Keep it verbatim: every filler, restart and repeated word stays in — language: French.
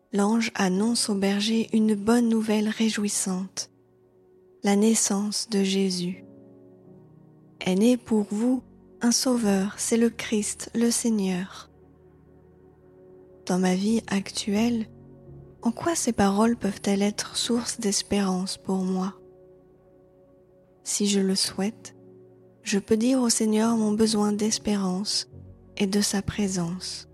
l'ange annonce au berger une bonne nouvelle réjouissante, la naissance de Jésus. Est né pour vous un sauveur, c'est le Christ, le Seigneur. Dans ma vie actuelle, en quoi ces paroles peuvent-elles être source d'espérance pour moi? Si je le souhaite, je peux dire au Seigneur mon besoin d'espérance et de sa présence.